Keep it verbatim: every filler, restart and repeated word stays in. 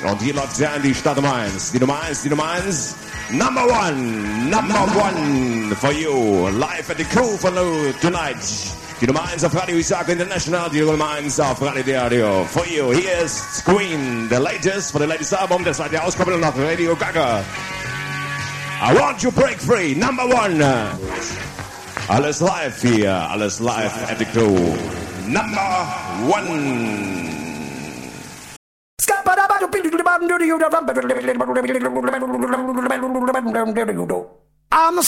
Und hier läuft ja in die Stadt Nummer eins. Die Nummer eins, die Nummer eins. Number one, number one for you. Live at the Crew for you tonight. Die Nummer eins auf Radio Isaac International, die Nummer eins auf Radio Radio. For you, hier ist Screen, the latest, for the latest Album, das war die Auskopplung nach Radio Gaga. I want you break free, number one. Alles live hier, alles live at the Crew. Number one. I'm